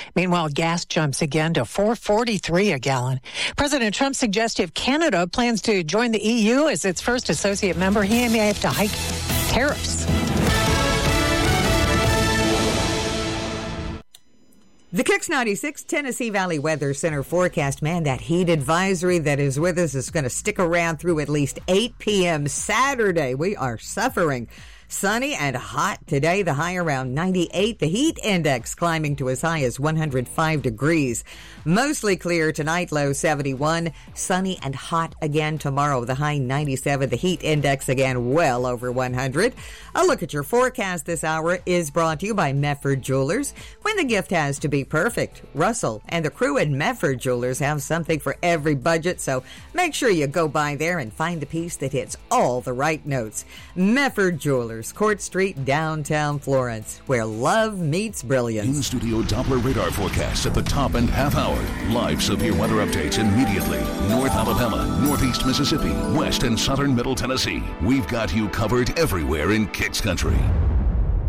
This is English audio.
Meanwhile, gas jumps again to $4.43 a gallon. President Trump suggests if Canada plans to join the EU as its first associate member, he may have to hike tariffs. The Kicks 96 Tennessee Valley Weather Center forecast. Man, that heat advisory that is with us is going to stick around through at least 8 p.m. Saturday. We are suffering. Sunny and hot today, the high around 98. The heat index climbing to as high as 105 degrees. Mostly clear tonight, low 71. Sunny and hot again tomorrow, the high 97. The heat index again well over 100. A look at your forecast this hour is brought to you by Mefford Jewelers. When the gift has to be perfect, Russell and the crew at Mefford Jewelers have something for every budget, so make sure you go by there and find the piece that hits all the right notes. Mefford Jewelers, Court Street, downtown Florence, where love meets brilliance. In-studio Doppler radar forecast at the top and half hour. Live severe weather updates immediately. North Alabama, Northeast Mississippi, West and Southern Middle Tennessee. We've got you covered everywhere in Kicks Country.